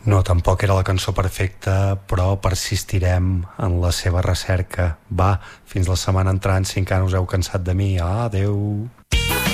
No, tampoc era la cançó perfecta, però persistirem en la seva recerca. Va, fins la setmana entrant, si encara us heu cansat de mi. Adeu.